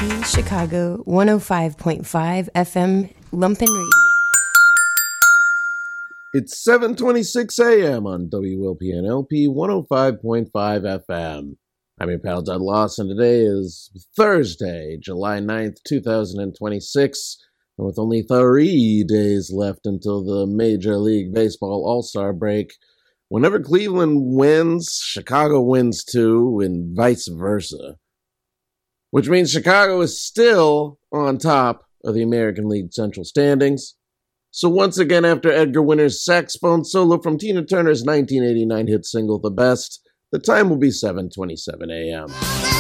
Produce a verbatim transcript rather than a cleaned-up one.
P, Chicago, one oh five point five F M, Lumpen Radio. It's seven twenty-six a.m. on W L P N L P one oh five point five F M. I'm your pal, Judd Lawson. Today is Thursday, July ninth, twenty twenty-six. And with only three days left until the Major League Baseball All-Star break, whenever Cleveland wins, Chicago wins too, and vice versa. Which means Chicago is still on top of the American League Central standings. So once again, after Edgar Winter's saxophone solo from Tina Turner's nineteen eighty-nine hit single, The Best, the time will be seven twenty-seven a.m.